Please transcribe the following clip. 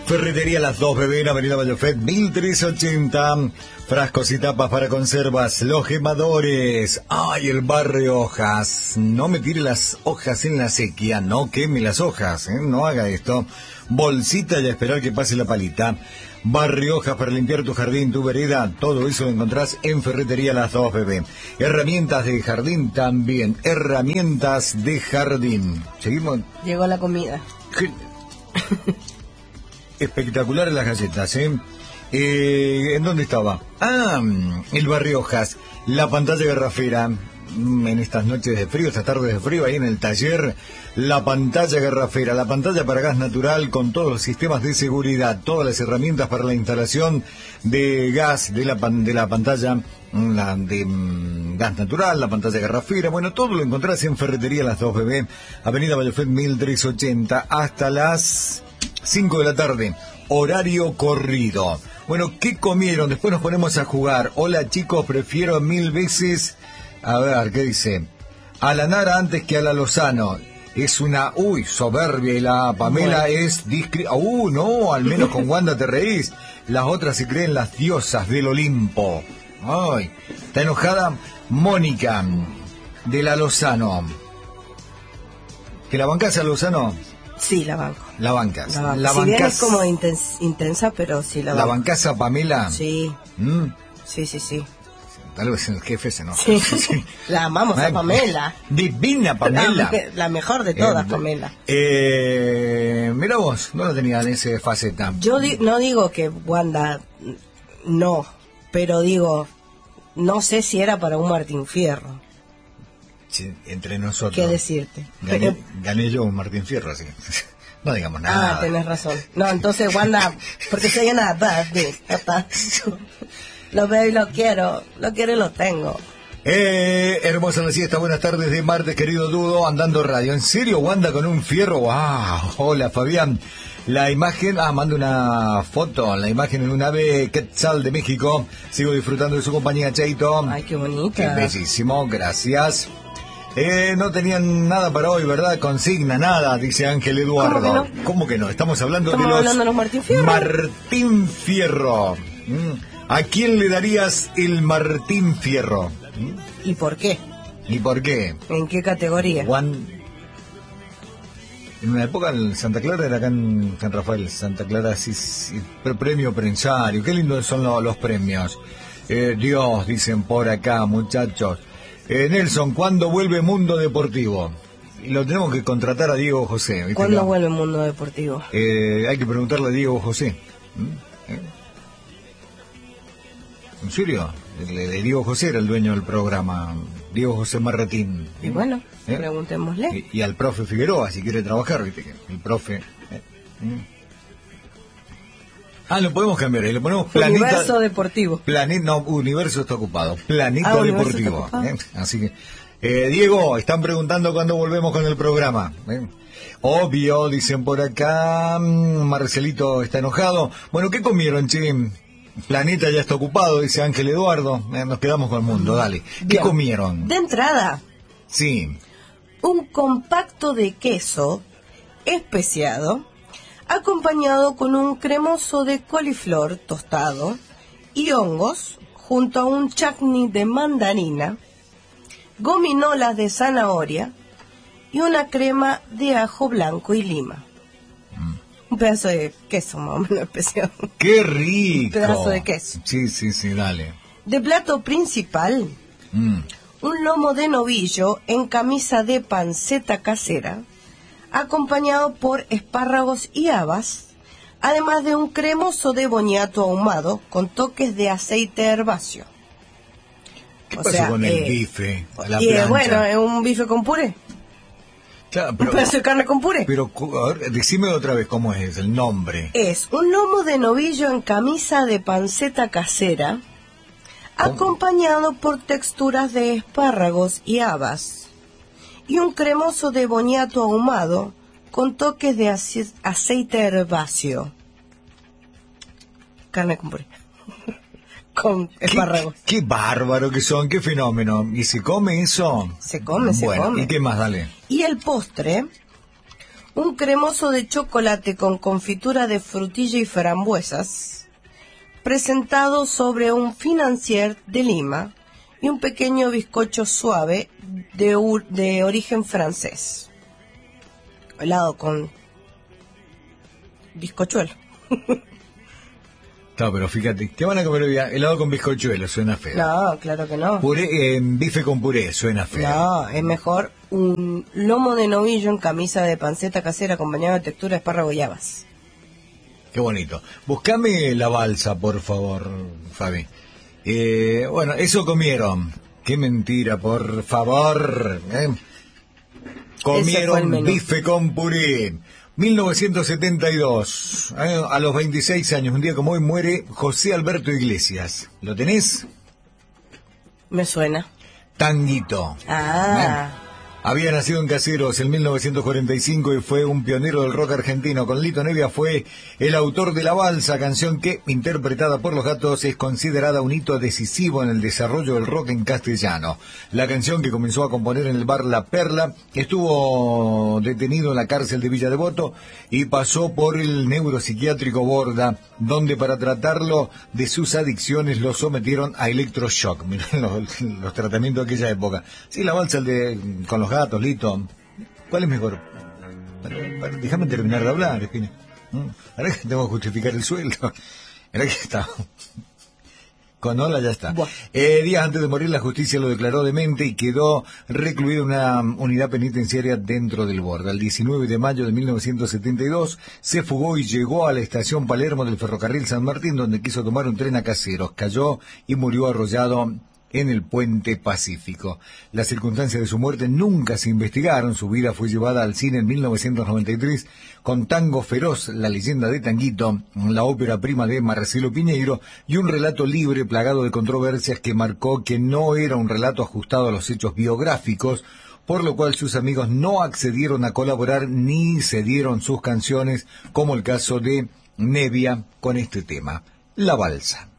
Ferretería Las Dos Bebé en Avenida Vallofet 1380. Frascos y tapas para conservas. Los Quemadores. ¡Ay, el barrio Hojas! No me tire las hojas en la sequía. No queme las hojas, ¿eh? No haga esto. Bolsita y a esperar que pase la palita. Barrio Hojas para limpiar tu jardín, tu vereda. Todo eso lo encontrás en Ferretería Las Dos Bebé. Herramientas de jardín también. Herramientas de jardín. ¿Seguimos? Llegó la comida. Espectaculares las galletas, ¿eh? ¿En dónde estaba? Ah, el barrio Hojas, la pantalla garrafera. En estas noches de frío, estas tardes de frío, ahí en el taller, la pantalla garrafera, la pantalla para gas natural con todos los sistemas de seguridad, todas las herramientas para la instalación de gas de la pantalla gas natural, la pantalla garrafera. Bueno, todo lo encontrás en Ferretería Las Dos Bebé, Avenida Vallofet 1380, hasta las 5 de la tarde, horario corrido. Bueno, ¿qué comieron? Después nos ponemos a jugar. Hola chicos, prefiero 1000 veces, a ver, ¿qué dice? A la Nara antes que a la Lozano. Es una, soberbia, y la Pamela es no, al menos con Wanda te reís. Las otras se creen las diosas del Olimpo. Ay, está enojada Mónica, de la Lozano. ¿Que la bancás a Lozano? Sí, la banco. La bancas. La si bien es como intensa, pero sí la banco. ¿La bancás a Pamela? Sí. Sí. Tal vez el jefe se enoja. Sí. La amamos a Pamela. Divina Pamela. La mejor de todas, Pamela. Mira vos, no lo tenía en esa faceta. Yo no digo que Wanda no, pero digo, no sé si era para un Martín Fierro. Sí, entre nosotros. ¿Qué decirte? Gané yo un Martín Fierro, así. No digamos nada. Ah, tenés razón. No, entonces Wanda, porque soy una lo veo y lo quiero y lo tengo. Hermosa la siesta, buenas tardes de martes, querido Dudo, andando radio. ¿En serio, Wanda con un fierro? ¡Wow! Hola, Fabián. La imagen, mando una foto, la imagen en un ave Quetzal de México. Sigo disfrutando de su compañía, Cheito. Ay, qué bonita. Qué bellísimo, gracias. No tenían nada para hoy, ¿verdad? Consigna, nada, dice Ángel Eduardo. ¿Cómo que no? Estamos hablando de los Martín Fierro. Martín Fierro. ¿A quién le darías el Martín Fierro? ¿Y por qué? ¿En qué categoría? En una época en Santa Clara era acá en San Rafael, Santa Clara, sí, premio prensario. Qué lindos son los premios. Dios, dicen por acá, muchachos. Nelson, ¿cuándo vuelve Mundo Deportivo? Y lo tenemos que contratar a Diego José. ¿Viste? ¿Cuándo vuelve Mundo Deportivo? Hay que preguntarle a Diego José. ¿En serio? De Diego José era el dueño del programa, Diego José Marretín. Y bueno, preguntémosle. Y al profe Figueroa, si quiere trabajar, viste que el profe... lo podemos cambiar, le ponemos Planeta... Universo Deportivo. Universo está ocupado. Planeta Deportivo. Así que, Diego, están preguntando cuándo volvemos con el programa. Obvio, dicen por acá. Marcelito está enojado. Bueno, ¿qué comieron, che? Planeta ya está ocupado, dice Ángel Eduardo. Nos quedamos con el mundo, dale. ¿Qué comieron? De entrada. Sí. Un compacto de queso especiado, acompañado con un cremoso de coliflor tostado y hongos, junto a un chutney de mandarina, gominolas de zanahoria y una crema de ajo blanco y lima. Un pedazo de queso más o menos especial. ¡Qué rico! Un pedazo de queso. Sí, dale. De plato principal, un lomo de novillo en camisa de panceta casera, acompañado por espárragos y habas, además de un cremoso de boniato ahumado con toques de aceite herbáceo. ¿Qué pasó con el bife? Bueno, es un bife con puré. Claro, pero, un pedazo de carne con puré. Pero, a ver, decime otra vez cómo es el nombre. Es un lomo de novillo en camisa de panceta casera, acompañado por texturas de espárragos y habas, y un cremoso de boniato ahumado con toques de aceite herbáceo. Carne con puré. Con espárragos. Qué bárbaro que son, qué fenómeno. ¿Y se come eso? Se come. ¿Y qué más? Dale. Y el postre, un cremoso de chocolate con confitura de frutilla y frambuesas, presentado sobre un financier de Lima, y un pequeño bizcocho suave de origen francés. Helado con bizcochuelo. No, pero fíjate, ¿qué van a comer hoy día? Helado con bizcochuelo, suena feo. No, claro que no. Bife con puré, suena feo. No, es mejor un lomo de novillo en camisa de panceta casera acompañado de textura de espárrago y habas. Qué bonito. Buscame la balsa, por favor, Fabi. Bueno, eso comieron. Qué mentira, por favor. Comieron bife con puré. 1972, a los 26 años, un día como hoy, muere José Alberto Iglesias. ¿Lo tenés? Me suena. Tanguito. Había nacido en Caseros en 1945 y fue un pionero del rock argentino. Con Lito Nevia fue el autor de La Balsa, canción que, interpretada por Los Gatos, es considerada un hito decisivo en el desarrollo del rock en castellano. La canción, que comenzó a componer en el bar La Perla, estuvo detenido en la cárcel de Villa Devoto y pasó por el neuropsiquiátrico Borda, donde para tratarlo de sus adicciones lo sometieron a electroshock. Mirá los tratamientos de aquella época. Sí, La Balsa, con Los Gatos, Lito. ¿Cuál es mejor? Déjame terminar de hablar, Espina. Ahora que tengo que justificar el sueldo. Ahora que está. Con Ola ya está. Días antes de morir, la justicia lo declaró demente y quedó recluido en una unidad penitenciaria dentro del Borda. El 19 de mayo de 1972 se fugó y llegó a la estación Palermo del ferrocarril San Martín, donde quiso tomar un tren a Caseros. Cayó y murió arrollado en el puente Pacífico. Las circunstancias de su muerte nunca se investigaron. Su vida fue llevada al cine en 1993 con Tango Feroz, la leyenda de Tanguito, la ópera prima de Marcelo Piñeiro, y un relato libre plagado de controversias que marcó que no era un relato ajustado a los hechos biográficos, por lo cual sus amigos no accedieron a colaborar ni cedieron sus canciones, como el caso de Nevia con este tema, La Balsa.